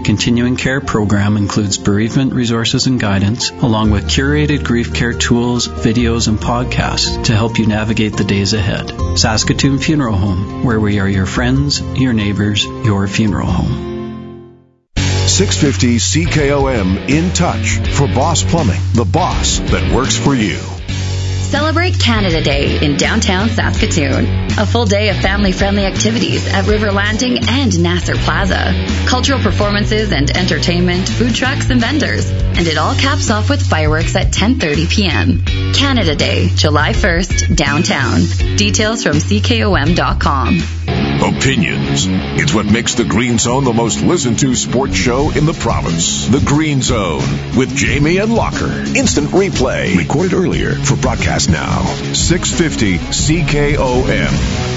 Continuing Care program includes bereavement resources and guidance, along with curated grief care tools, videos, and podcasts to help you navigate the days ahead. Saskatoon Funeral Home, where we are your friends, your neighbors, your funeral home. 650 CKOM In Touch for Boss Plumbing, the boss that works for you. Celebrate Canada Day in downtown Saskatoon. A full day of family-friendly activities at River Landing and Nasser Plaza. Cultural performances and entertainment, food trucks and vendors. And it all caps off with fireworks at 10:30 p.m. Canada Day, July 1st, downtown. Details from CKOM.com. Opinions. It's what makes The Green Zone the most listened to sports show in the province. The Green Zone with Jamie and Locker. Instant replay. Recorded earlier for broadcast now. 650 CKOM.